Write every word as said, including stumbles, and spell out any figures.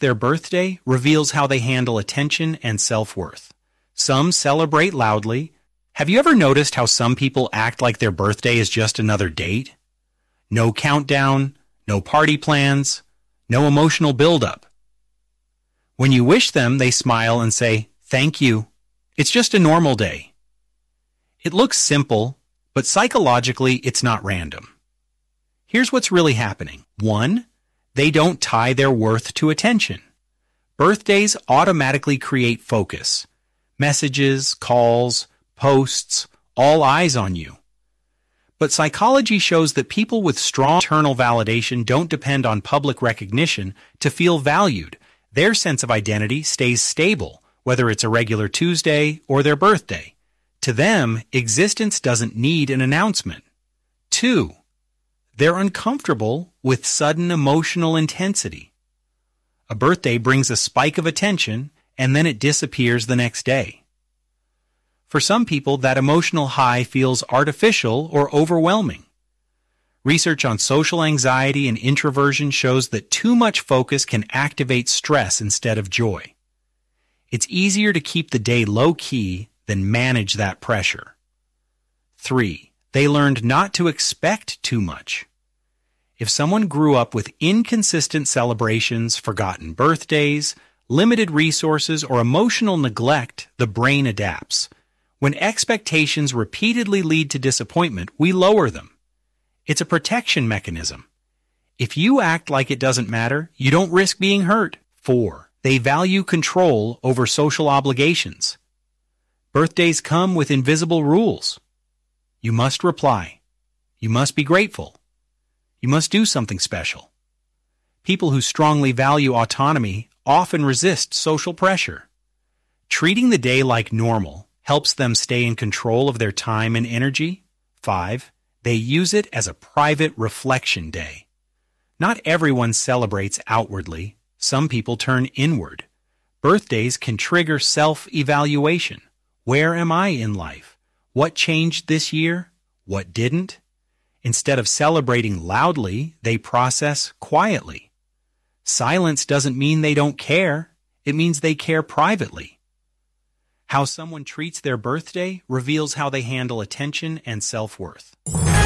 their birthday reveals how they handle attention and self-worth. Some celebrate loudly. Have you ever noticed how some people act like their birthday is just another date? No countdown, no party plans, no emotional build-up. When you wish them, they smile and say, "Thank you. It's just a normal day." It looks simple, but psychologically it's not random. Here's what's really happening. One, they don't tie their worth to attention. Birthdays automatically create focus. Messages, calls, posts, all eyes on you. But psychology shows that people with strong internal validation don't depend on public recognition to feel valued. Their sense of identity stays stable, whether it's a regular Tuesday or their birthday. To them, existence doesn't need an announcement. Two, they're uncomfortable with sudden emotional intensity. A birthday brings a spike of attention, and then it disappears the next day. For some people, that emotional high feels artificial or overwhelming. Research on social anxiety and introversion shows that too much focus can activate stress instead of joy. It's easier to keep the day low-key than manage that pressure. Three, they learned not to expect too much. If someone grew up with inconsistent celebrations, forgotten birthdays, limited resources, or emotional neglect, the brain adapts. When expectations repeatedly lead to disappointment, we lower them. It's a protection mechanism. If you act like it doesn't matter, you don't risk being hurt. Four, they value control over social obligations. Birthdays come with invisible rules. You must reply. You must be grateful. You must do something special. People who strongly value autonomy often resist social pressure. Treating the day like normal helps them stay in control of their time and energy. Five, they use it as a private reflection day. Not everyone celebrates outwardly. Some people turn inward. Birthdays can trigger self-evaluation. Where am I in life? What changed this year? What didn't? Instead of celebrating loudly, they process quietly. Silence doesn't mean they don't care. It means they care privately. How someone treats their birthday reveals how they handle attention and self-worth.